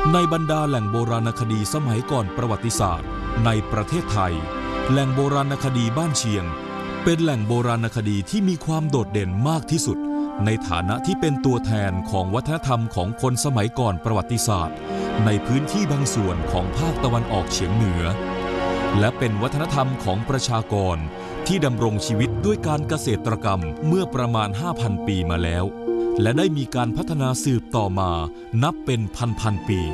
ในบรรดาแหล่งโบราณคดีสมัยก่อนประวัติศาสตร์ในประเทศไทยแหล่งโบราณคดีบ้านเชียงเป็นแหล่งโบราณคดีที่มีความโดดเด่นมากที่สุดในฐานะที่เป็นตัวแทนของวัฒนธรรมของคนสมัยก่อนประวัติศาสตร์ในพื้นที่บางส่วนของภาคตะวันออกเฉียงเหนือและเป็นวัฒนธรรมของประชากรที่ดำรงชีวิตด้วยการเกษตรกรรมเมื่อประมาณ 5,000 ปีมาแล้วและได้มีการพัฒนาสืบต่อมานับเป็นพันปี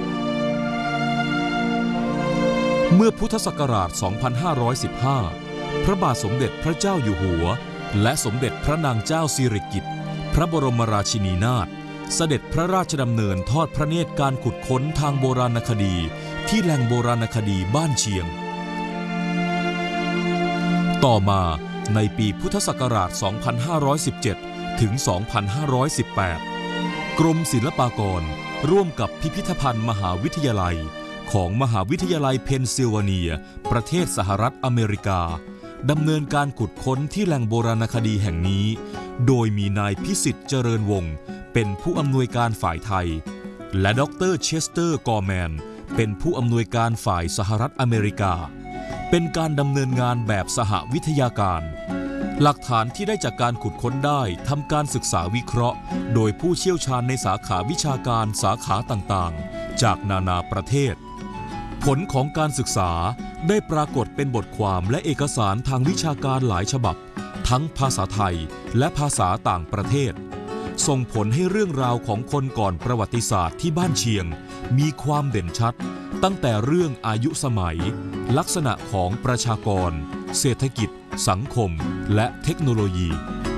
เมื่อพุทธศักราช 2515 พระบาทสมเด็จพระเจ้าอยู่หัวและสมเด็จพระนางเจ้าสิริกิติ์พระบรมราชินีนาถเสด็จพระราชดำเนินทอดพระเนตรการขุดค้นทางโบราณคดีที่แหล่งโบราณคดีบ้านเชียงต่อมาในปีพุทธศักราช 2517 ถึง 2518 กรมศิลปากรร่วมกับพิพิธภัณฑ์มหาวิทยาลัยของมหาวิทยาลัยเพนซิลเวเนียประเทศสหรัฐอเมริกาดำเนินการขุดค้นที่แหล่งโบราณคดีแห่งนี้โดยมีนายพิสิทธิ์เจริญวงศ์เป็นผู้อำนวยการฝ่ายไทยและดร.เชสเตอร์กอร์แมนเป็นผู้อำนวยการฝ่ายสหรัฐอเมริกาเป็นการดำเนินงานแบบสหวิทยาการหลักฐานที่ได้จากการขุดค้นได้ทำการศึกษาวิเคราะห์โดยผู้เชี่ยวชาญในสาขาวิชาการสาขาต่างๆจากนานาประเทศผลของการศึกษาได้ปรากฏเป็นบทความและเอกสารทางวิชาการหลายฉบับทั้งภาษาไทยและภาษาต่างประเทศส่งผลให้เรื่องราวของคนก่อนประวัติศาสตร์ที่บ้านเชียงมีความเด่นชัดตั้งแต่เรื่องอายุสมัยลักษณะของประชากรเศรษฐกิจสังคมและเทคโนโลยี